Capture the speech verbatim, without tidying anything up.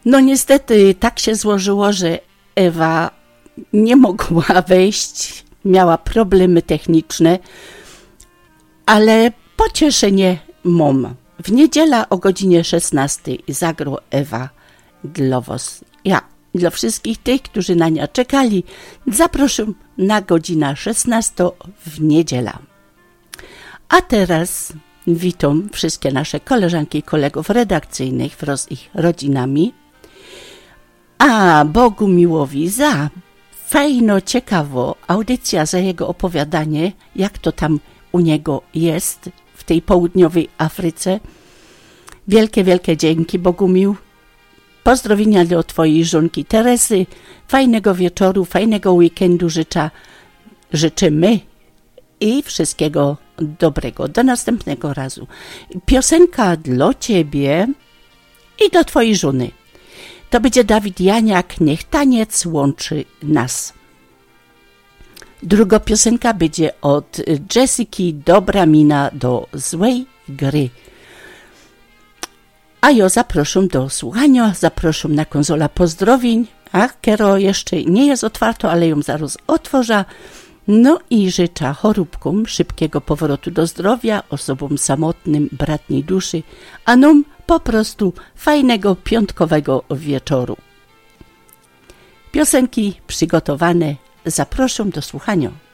No niestety tak się złożyło, że Ewa nie mogła wejść, miała problemy techniczne, ale pocieszenie mam. W niedzielę o godzinie szesnastej zagrał Ewa dla was. Ja, dla wszystkich tych, którzy na nią czekali, zaproszę na godzinę szesnastą w niedzielę. A teraz witam wszystkie nasze koleżanki i kolegów redakcyjnych wraz z ich rodzinami. A Bogu miłowi za fajno, ciekawo audycja, za jego opowiadanie, jak to tam u niego jest w tej południowej Afryce. Wielkie, wielkie dzięki, Bogumił. Pozdrowienia dla twojej żonki Teresy. Fajnego wieczoru, fajnego weekendu życzę, życzymy i wszystkiego dobrego. Do następnego razu. Piosenka dla ciebie i do twojej żony. To będzie Dawid Janiak, Niech taniec łączy nas. Druga piosenka będzie od Jessiki, Dobra mina do złej gry. A ja zaproszę do słuchania, zaproszę na konsola pozdrowień, a kiero jeszcze nie jest otwarto, ale ją zaraz otworzę. No i życzę choróbkom szybkiego powrotu do zdrowia, osobom samotnym, bratniej duszy, a nam po prostu fajnego piątkowego wieczoru. Piosenki przygotowane, zaproszę do słuchania.